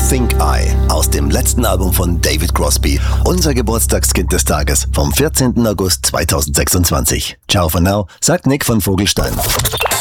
Think I aus dem letzten Album von David Crosby, unser Geburtstagskind des Tages vom 14. August 2026. Ciao for now, sagt Nick von Vogelstein.